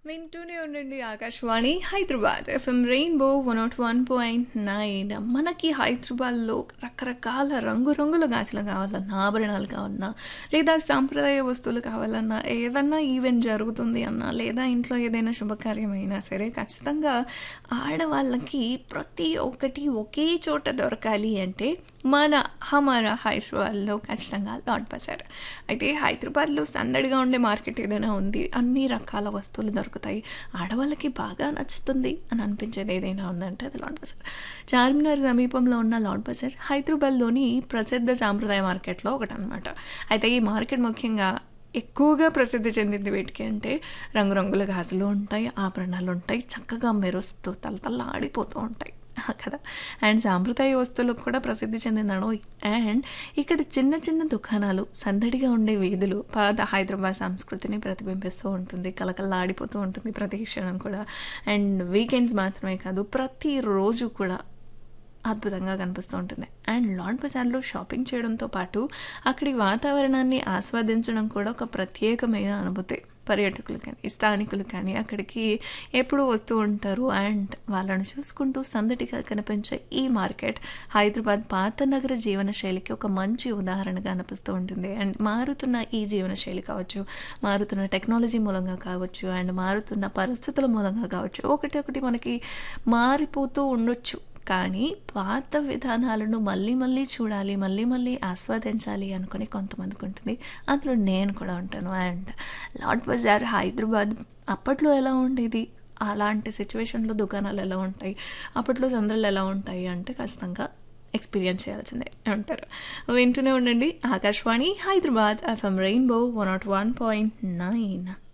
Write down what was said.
వింటూనే ఉండండి Akashvani Hyderabad FM rainbow 101.9. మనకి హైదరాబాద్లో రకరకాల రంగురంగుల గాజులు కావాలన్నా, ఆభరణాలు కావాలన్నా, లేదా సాంప్రదాయ వస్తువులు కావాలన్నా, ఏదన్నా ఈవెంట్ జరుగుతుంది అన్నా, లేదా ఇంట్లో ఏదైనా శుభకార్యమైనా సరే ఖచ్చితంగా ఆడవాళ్ళకి ప్రతి ఒక్కటి ఒకే చోట దొరకాలి అంటే మన హమారా హైదరాబాద్లో ఖచ్చితంగా లాట్ బజార్. అయితే హైదరాబాద్లో సందడిగా ఉండే మార్కెట్ ఏదైనా ఉంది, అన్ని రకాల వస్తువులు దొరుకుతాయి, ఆడవాళ్ళకి బాగా నచ్చుతుంది అని అనిపించేది ఏదైనా ఉందంటే అది లాట్ బజార్. చార్మినార్ సమీపంలో ఉన్న లాట్ బజార్ హైదరాబాద్లోని ప్రసిద్ధ సాంప్రదాయ మార్కెట్లో ఒకటి అనమాట. అయితే ఈ మార్కెట్ ముఖ్యంగా ఎక్కువగా ప్రసిద్ధి చెందింది వీటికి అంటే రంగురంగుల గాజులు ఉంటాయి, ఆభరణాలు ఉంటాయి, చక్కగా మెరుస్తూ తలతల్లాడిపోతూ ఉంటాయి కదా. అండ్ సాంప్రదాయ వస్తువులకు కూడా ప్రసిద్ధి చెందిందనో. అండ్ ఇక్కడ చిన్న చిన్న దుకాణాలు, సందడిగా ఉండే వీధులు పాత హైదరాబాద్ సంస్కృతిని ప్రతిబింబిస్తూ ఉంటుంది, కలకల్లాడిపోతూ ఉంటుంది ప్రతి క్షణం కూడా. అండ్ వీకెండ్స్ మాత్రమే కాదు, ప్రతిరోజు కూడా అద్భుతంగా కనిపిస్తూ ఉంటుంది. అండ్ లాట్ బజార్లో షాపింగ్ చేయడంతో పాటు అక్కడి వాతావరణాన్ని ఆస్వాదించడం కూడా ఒక ప్రత్యేకమైన అనుభూతి. పర్యాటకులు కానీ, స్థానికులు కానీ అక్కడికి ఎప్పుడూ వస్తూ ఉంటారు. అండ్ వాళ్ళని చూసుకుంటూ సందడిగా కనిపించే ఈ మార్కెట్ హైదరాబాద్ పాత నగర జీవన శైలికి ఒక మంచి ఉదాహరణగా అనిపిస్తూ ఉంటుంది. అండ్ మారుతున్న ఈ జీవన శైలి కావచ్చు, మారుతున్న టెక్నాలజీ మూలంగా కావచ్చు, అండ్ మారుతున్న పరిస్థితుల మూలంగా కావచ్చు, ఒకటి మనకి మారిపోతూ ఉండొచ్చు. కానీ పాత విధానాలను మళ్ళీ మళ్ళీ చూడాలి, మళ్ళీ మళ్ళీ ఆస్వాదించాలి అనుకుని కొంతమందికి ఉంటుంది. అందులో నేను కూడా ఉంటాను. అండ్ లాట్ బజార్ హైదరాబాద్ అప్పట్లో ఎలా ఉండేది, అలాంటి సిచ్యువేషన్లో దుకాణాలు ఎలా ఉంటాయి, అప్పట్లో సందర్లు ఎలా ఉంటాయి అంటే ఖచ్చితంగా ఎక్స్పీరియన్స్ చేయాల్సిందే అంటారు. వింటూనే ఉండండి ఆకాశవాణి హైదరాబాద్ ఎఫ్ఎం రెయిన్బో 101.9.